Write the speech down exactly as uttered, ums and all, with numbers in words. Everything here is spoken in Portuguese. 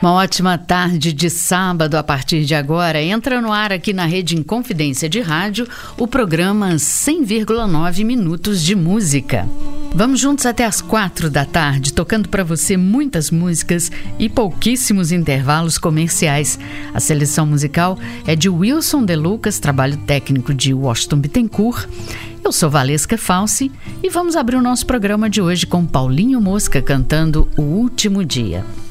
Uma ótima tarde de sábado a partir de agora. Entra no ar aqui na Rede Inconfidência de Rádio o programa cem vírgula nove Minutos de Música. Vamos juntos até as quatro da tarde, tocando para você muitas músicas e pouquíssimos intervalos comerciais. A seleção musical é de Wilson De Lucas, trabalho técnico de Washington Bittencourt. Eu sou Valesca Falsi e vamos abrir o nosso programa de hoje com Paulinho Mosca cantando O Último Dia.